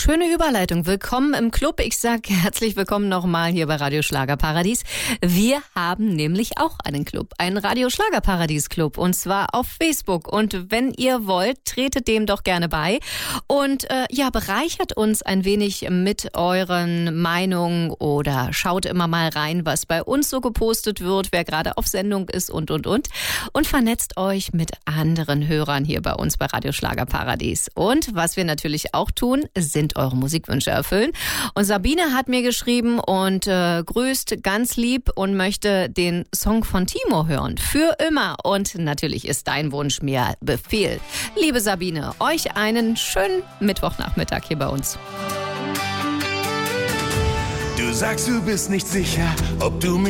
schöne Überleitung. Willkommen im Club. Ich sage herzlich willkommen nochmal hier bei Radio Schlagerparadies. Wir haben nämlich auch einen Club, einen Radio Schlagerparadies Club, und zwar auf Facebook. Und wenn ihr wollt, tretet dem doch gerne bei und bereichert uns ein wenig mit euren Meinungen oder schaut immer mal rein, was bei uns so gepostet wird, wer gerade auf Sendung ist und vernetzt euch mit anderen Hörern hier bei uns bei Radio Schlagerparadies. Und was wir natürlich auch tun, sind eure Musikwünsche erfüllen. Und Sabine hat mir geschrieben und grüßt ganz lieb und möchte den Song von Timo hören. Für immer. Und natürlich ist dein Wunsch mir Befehl. Liebe Sabine, euch einen schönen Mittwochnachmittag hier bei uns. Du sagst, du bist nicht sicher, ob du